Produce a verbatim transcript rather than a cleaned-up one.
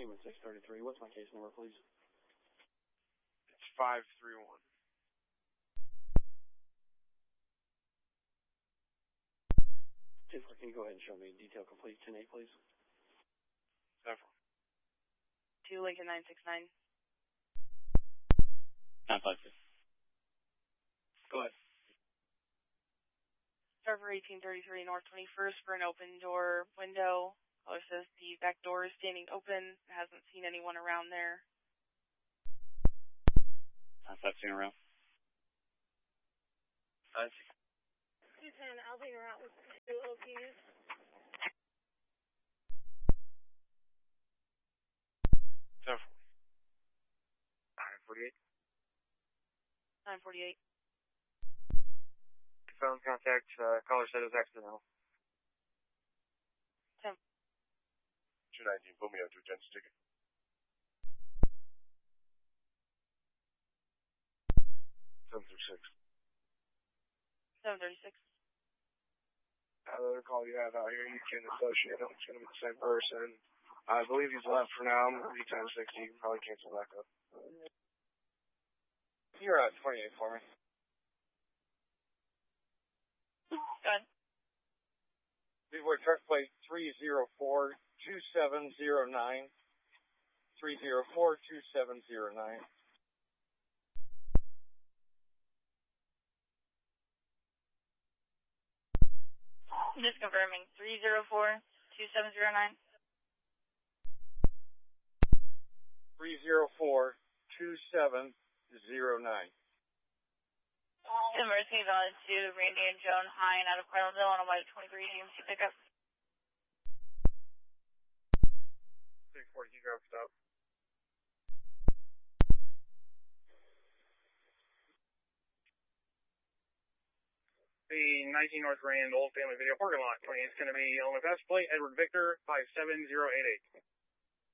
name is six thirty-three. What's my case number, please? It's five three one. Can you go ahead and show me detail complete ten eight, please? Several. two Lincoln nine six nine. nine five six. Go ahead. Server eighteen thirty-three North twenty-first for an open door window. Caller says the back door is standing open. Hasn't seen anyone around there. nine five seen around. I see. two ten, I'll be around with two O Ps. Several. nine forty-eight. nine forty-eight. Phone contact, uh, caller said it was accidental. ten. two nineteen, put me up to agenda ticket. seven thirty-six. seven thirty-six. That other call you have out here, you can associate them. It's going to be the same person. I believe he's left for now. I'm going to be time sixty. You can probably cancel back up. You're at twenty-eight for me. Good. Leadwood truck plate three zero four two seven zero nine. three zero four two seven zero nine. Just confirming. three zero four two seven zero nine. three zero four two seven zero nine. Emergency valid to Randy and Joan Hine out of Carlinville on a white twenty-three G M C pickup. six forty, you go stop. The nineteen North Grand Old Family Video Parking Lot. It's going to be on the best plate, Edward Victor, five seven zero eight eight.